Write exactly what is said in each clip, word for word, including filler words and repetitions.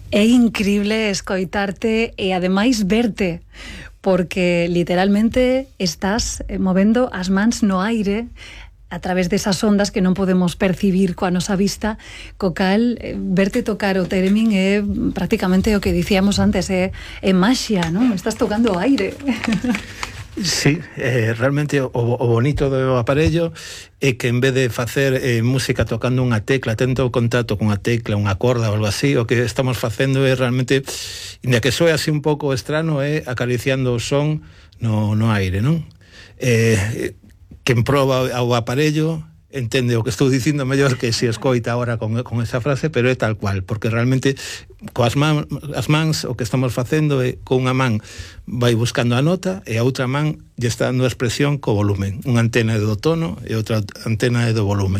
É increíble escoitarte e ademais verte, porque literalmente estás movendo as mans no aire a través desas ondas que non podemos percibir coa nosa vista, co cal verte tocar o Theremin é prácticamente o que dicíamos antes, é, é maxia, non? Estás tocando o aire. Sí, eh, realmente o, o bonito do aparello é que en vez de facer eh, música tocando unha tecla, tendo contacto con a tecla, unha corda ou algo así, o que estamos facendo é realmente, inda que soe así un pouco estrano, é acariciando o son no, no aire, non? Eh, quen proba o aparello entende o que estou dicindo mellor que se escoita agora con, con esa frase, pero é tal cual, porque realmente coas man, as mans o que estamos facendo é con unha man vai buscando a nota e a outra man lle está dando a expresión co volumen. Unha antena é do tono e outra antena é do volume.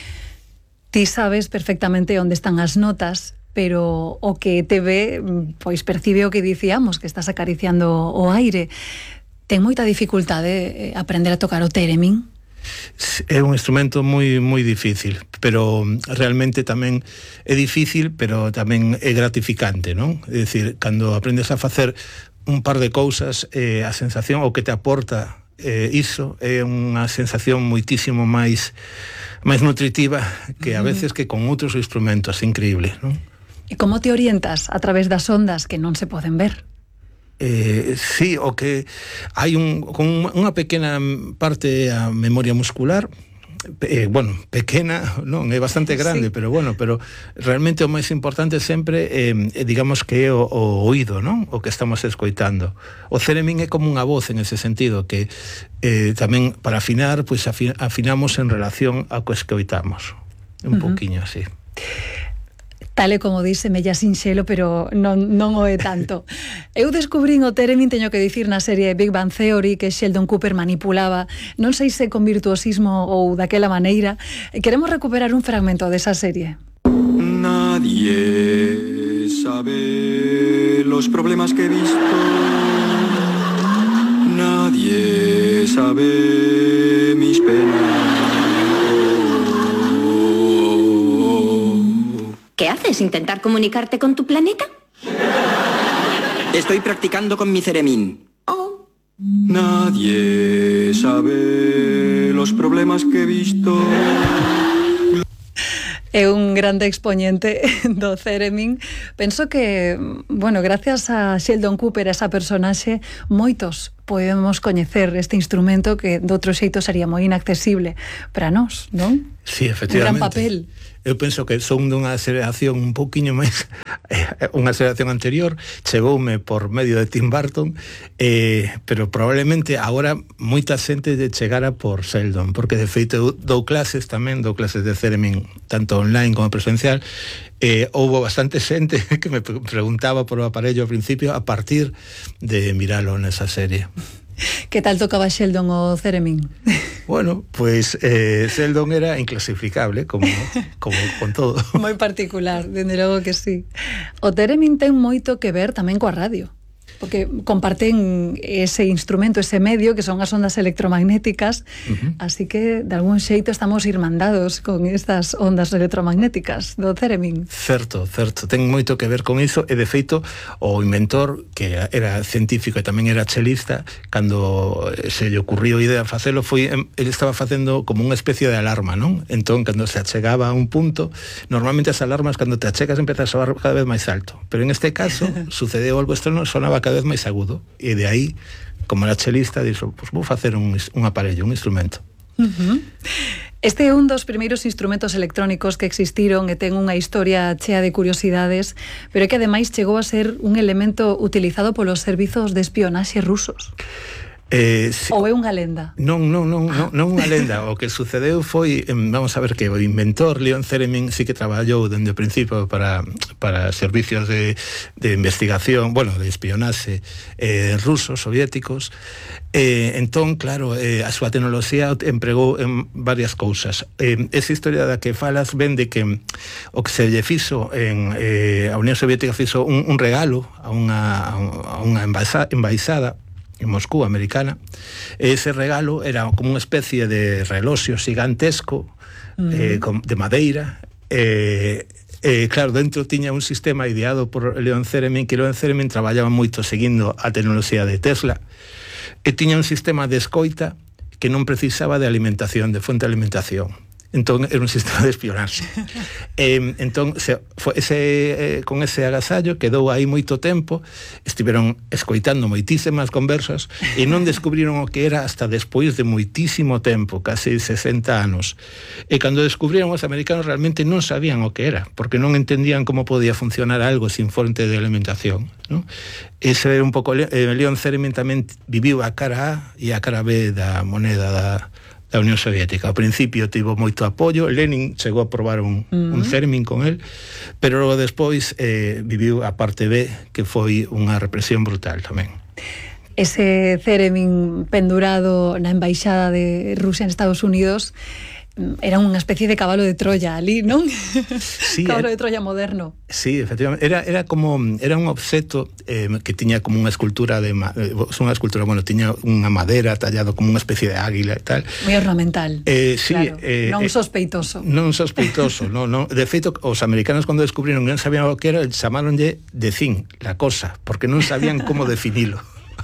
Ti sabes perfectamente onde están as notas, pero o que te ve, pois percibe o que dicíamos, que estás acariciando o aire. Ten moita dificultade aprender a tocar o Theremin? É un instrumento moi moi difícil, pero realmente tamén é difícil, pero tamén é gratificante, non? É dicir, cando aprendes a facer un par de cousas, eh, a sensación o que te aporta eh, iso é unha sensación moitísimo máis máis nutritiva que a veces que con outros instrumentos, increíble, non? E como te orientas a través das ondas que non se poden ver? Eh, sí, o que hai un, con unha pequena parte a memoria muscular, eh, bueno, pequena, non, é bastante grande, sí. Pero bueno, pero realmente o máis importante sempre eh, digamos que é o, o oído, non? O que estamos escoitando. O Theremin é como unha voz en ese sentido, que eh, tamén para afinar, pois pues, afinamos en relación ao que escoitamos. Un uh-huh. Pouquiño así. Tal e como dice, mella sinxelo, pero non, non o é tanto. Eu descubrín o Theremin, teño que dicir, na serie Big Bang Theory, que Sheldon Cooper manipulaba, non sei se con virtuosismo ou daquela maneira. Queremos recuperar un fragmento desa serie. Nadie sabe los problemas que he visto. Nadie sabe mis penas. ¿Qué haces? ¿Intentar comunicarte con tu planeta? Estoy practicando con mi Theremin. Oh. Nadie sabe los problemas que he visto. É un grande expoñente do Theremin. Penso que, bueno, gracias a Sheldon Cooper, esa personaxe, moitos podemos coñecer este instrumento que de outro xeito sería moi inaccesible para nós, non? Sí, efectivamente. Un gran papel. Eu penso que son dunha aceleración un pouquiño máis, unha aceleración anterior, chegoume por medio de Tim Burton, eh, pero probablemente agora moita xente de chegara por Sheldon, porque de feito eu dou clases tamén, dou clases de Theremin, tanto online como presencial. Eh, houbo bastante xente que me preguntaba por o aparello ao principio a partir de miralo nesa serie. Que tal tocaba Sheldon o Theremin? Bueno, pues eh, Sheldon era inclasificable, como, como con todo. Moi particular, dende logo que sí. O Theremin ten moito que ver tamén coa radio, porque comparten ese instrumento, ese medio, que son as ondas electromagnéticas, uh-huh. Así que de algún xeito estamos irmandados con estas ondas electromagnéticas do Theremin. Certo, certo, ten moito que ver con iso, e de feito o inventor, que era científico e tamén era chelista, cando se lle ocurriu a idea de facelo, foi, ele estaba facendo como unha especie de alarma, non? Entón, cando se achegaba a un punto, normalmente as alarmas, cando te achegas, empeza a soar cada vez máis alto, pero en este caso, sucedeu algo externo, sonaba cada vez máis agudo, e de aí, como era chelista, dixo, pues vou facer un, un aparello, un instrumento. Uh-huh. Este é un dos primeiros instrumentos electrónicos que existiron e ten unha historia chea de curiosidades, pero é que ademais chegou a ser un elemento utilizado polos servizos de espionaxe rusos. Eh, si, ou é unha lenda? Non, non, non, non, non unha lenda. O que sucedeu foi, vamos a ver, que o inventor Leon Theremin sí que traballou dende o principio para, para servicios de, de investigación, bueno, de espionaxe eh, rusos, soviéticos. Eh, entón, claro, eh, a súa tecnoloxía empregou en varias cousas. Eh, esa historia da que falas ven de que o que se lle fixo en eh, a Unión Soviética fixo un, un regalo a unha, a unha embaixada en Moscú, americana. Ese regalo era como unha especie de reloxo gigantesco, mm. eh, de madeira, eh, Eh, claro, dentro tiña un sistema ideado por Leon Theremin, que Leon Theremin traballaba moito seguindo a tecnoloxía de Tesla, e tiña un sistema de escoita que non precisaba de alimentación, de fonte de alimentación. Entón era un sistema de espionaxe. eh, entón se, foi ese, eh, con ese agasallo quedou aí moito tempo, estiveron escoitando moitísimas conversas e non descubriron o que era hasta despois de moitísimo tempo, casi sesenta anos. E cando descubriron, os americanos realmente non sabían o que era, porque non entendían como podía funcionar algo sin fonte de alimentación, ¿no? Ese é un pouco eh, Leon Theremin tamén viviu a cara A e a cara B da moneda da da Unión Soviética. Ao principio tivo moito apoio, Lenin chegou a probar un, uh-huh. un Theremin con él, pero logo despois eh, viviu a parte B, que foi unha represión brutal tamén. Ese Theremin pendurado na embaixada de Rusia en Estados Unidos era unha especie de cabalo de Troya ali, non? Sí, cabalo de Troya moderno. Sí, efectivamente. Era, era como, era un objeto eh, que tiña como unha escultura de, eh, unha escultura, bueno, tiña unha madera tallado como unha especie de águila e tal. Moi ornamental. Eh, sí, claro, eh, non eh, sospeitoso. Non sospeitoso, no, no. De feito, os americanos cando descubriron que non sabían o que era, chamaronlle de zinc, la cosa, porque non sabían como definilo.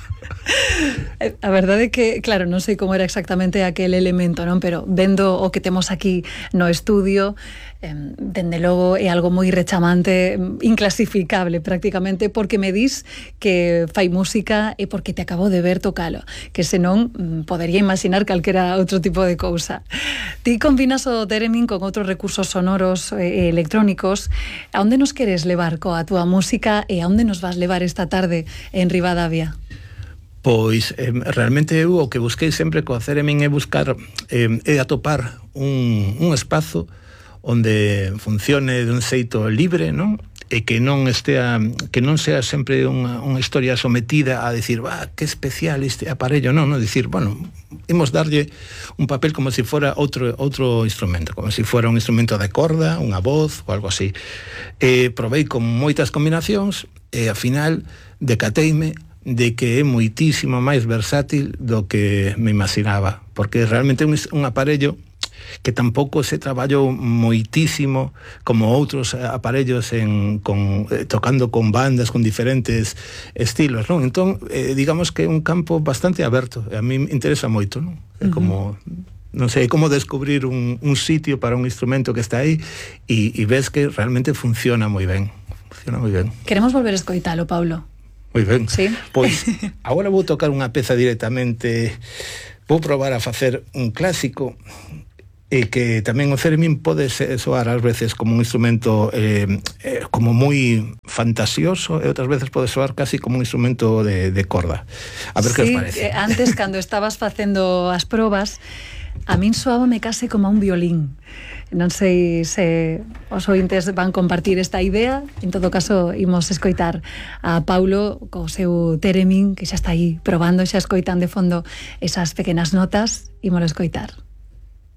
A verdade é que, claro, non sei como era exactamente aquel elemento, non? Pero vendo o que temos aquí no estudio, eh, dende logo é algo moi rechamante, inclasificable prácticamente, porque me dis que fai música e porque te acabo de ver tocalo, que senón podería imaginar calquera outro tipo de cousa. Ti combinas o Theremin con outros recursos sonoros e electrónicos. A onde nos queres levar coa túa música e a onde nos vas levar esta tarde en Ribadavia? Pois, eh, realmente eu o que busquei sempre co Theremin é buscar, eh, é atopar un, un espazo onde funcione dun xeito libre, non? E que non estea, que non sea sempre unha, unha historia sometida a decir, va, que especial este aparello, non, non, dicir, bueno, imos darlle un papel como se si fora outro, outro instrumento, como se si fora un instrumento de corda, unha voz ou algo así. E probei con moitas combinacións e ao final decateime de que é moitísimo máis versátil do que me imaginaba, porque realmente é un, un aparello que tampouco se traballou moitísimo como outros aparellos en, con, eh, tocando con bandas con diferentes estilos, non? Entón, eh, digamos que é un campo bastante aberto, a mí me interesa moito, non? É como, non sei, como descubrir un, un sitio para un instrumento que está aí e, e ves que realmente funciona moi ben, funciona moi ben. Queremos volver a escoitalo, Paulo. Moi ben, sí. Pois agora vou tocar unha peza directamente, vou probar a facer un clásico e que tamén o Theremin pode soar ás veces como un instrumento eh, eh, como moi fantasioso e outras veces pode soar casi como un instrumento de, de corda. A ver sí, que os parece. Eh, antes, cando estabas facendo as probas, a min soábame case como a un violín. Non sei se os ointes van compartir esta idea. En todo caso, imos escoitar a Paulo co seu Theremin, que xa está aí probando, xa escoitan de fondo esas pequenas notas. Imos escoitar.